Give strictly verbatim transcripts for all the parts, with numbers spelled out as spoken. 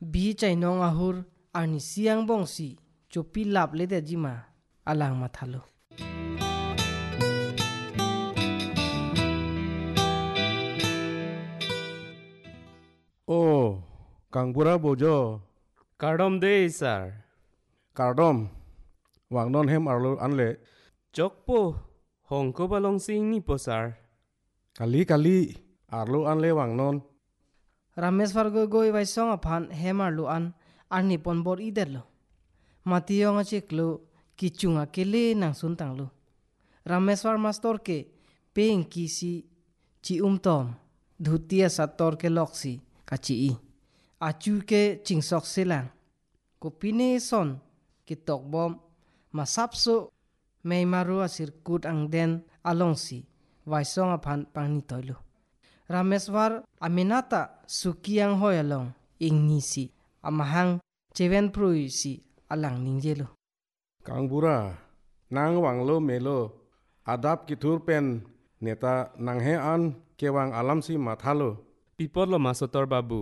bi chainong ahur arni siang bongsi chopi lap lede jima alang mathalo Oh, Kang Pura bojo. Kardom day, sir. Kardom. Wang non hem arlo anle. Chokpo. Hongko balong sing ni po, sir. Kali kali arlo anle wang non. Rameswar goi vai song aphan hemar lu an arni ponbor iderlo. Matiyong achiklo kichunga kele nang suntanglo. Rameswar mastor ke peng kisi chi umtom dhutia sator ke loksi kachi i. Achu ke chingsok silang. Kopine son kitok bom masapso may maru asir kut ang den alongsi vai song aphan pangni toilo. Rameswar aminata sukiang hoyalong ingisi amahang cheven pruisi alang ningjelo. Kang Pura, nang wang lo melo adap kitur pen neta nang he an ke wang alam si mathalo. Pipot lo masotor babu.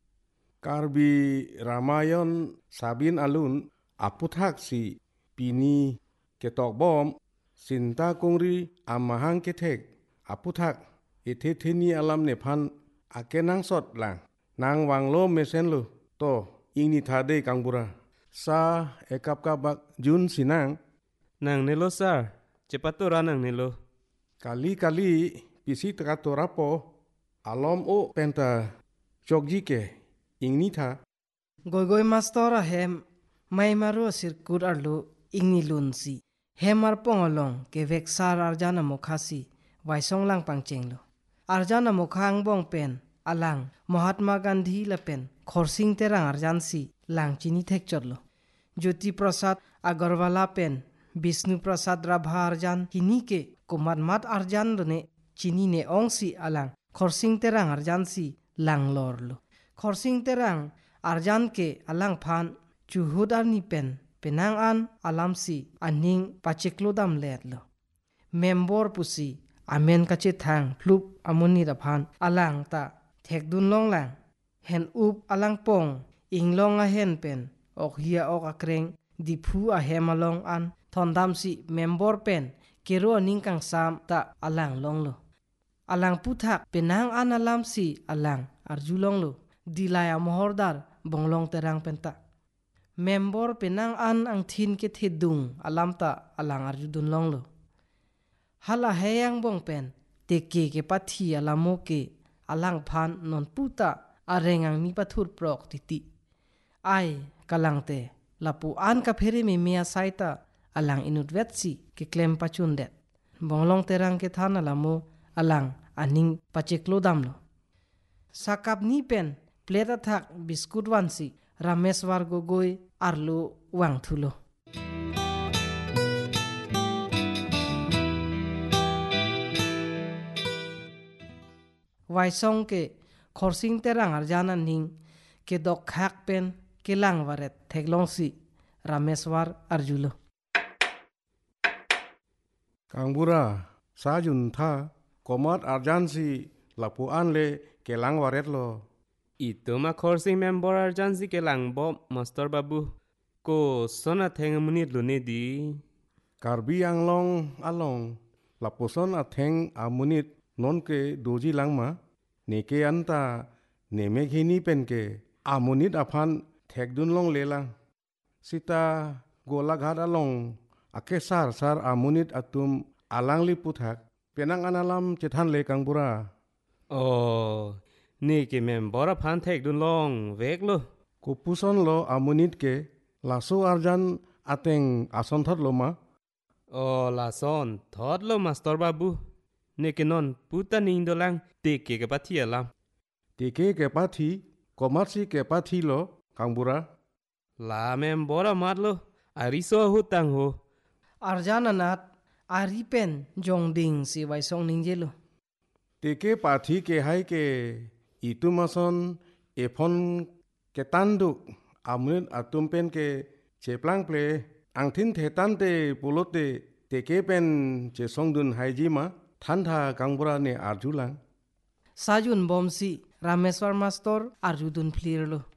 Karbi Ramayon sabin alun aputhak si pini ketok bom sinta kungri amahang ketek aputhak ithe thini alam ne phan akenang sot lang nang wang lo mesen lo to ingni thade Kang Pura sa ekap kabak jun sinang Nang nilo, sir. Cepatura nang nilo. kali kali pisi tekatorapo alom o penta chokji ke ingni tha Goi goi mastora hem may maru asir kut arlo ingni lunsi. Hemar pongolong ke veksar arjana mokhasi vai song lang pangchenglo. Arjana mokhang bong pen alang Mahatma Gandhi la pen khorsing terang arjansi lang chini thek chotlo. Jyoti Prasad Agarwala pen Vishnu Prasad Rabha arjan kini ke kumat mat arjan rone chini ne ongsi alang khorsing terang arjansi lang lorlo. Khorsing terang arjan ke alang phan chuhud arni pen penang an alamsi aning pachiklodam letlo. Membor pusi amen kache thang flup amuni raphan alang ta thekdun long lang hen up alang pong inglong a hen pen ok hia ok akreng diphu a hemalong an thondam si membor pen kero aning kang sam ta alang longlo alang puthak penang an alam si alang arjulonglo dilaya mohordar bonglong terang penta membor penang an ang thin ke thidung alam ta alang arjudun longlo hala heyang bong pen teke ke pathi alamo ke alang phan non puta arengang ni pathur prok titi ai kalangte lapu an ka pheri me mia saita alang inut vetsi ke klem pachun det bonglong terang ke than alamo alang aning pacheklo damlo sakap ni pen pleta thak biskut wansi Rameswar gogoi arlo wang thulo Waisong ke khorsing terang arjana ning ke dok khak pen ke lang waret theklongsi Rameswar arjulo Kang Pura sa jun tha komat arjan si lapu an le kelang waret lo Ito ma khorsing member arjan si kelang bob master babu. Ko sona theng munit lo ne di. karbi anglong along lapuson atheng amunit non ke doji langma neke anta neme khini pen ke amunit aphan thekdun long lelang sita golaghat along ake sar sar amunit atum alang li puthak penang analam chethan le Kang Pura Oh, ni ke member aphan thek dun long vek lo. kupuson lo amunit ke laso arjan ateng ason thot lo ma Oh, la son thot lo master babu. Ni ke non puta ning do lang teke ke pathi alam. teke ke pathi komat si ke pathi lo Kang Pura La member amat lo. Ariso hutang ho. arjana nat ari pen jongding si waisong ningjelo teke pathi ke hai ke itumason ephon ketanduk amunit atum pen ke cheplang ple angthin thetan te pulote teke pen che songdun haiji ma thantha Kang Pura ne arjulang sajun bomsi Rameswar mastor arjudun flirlo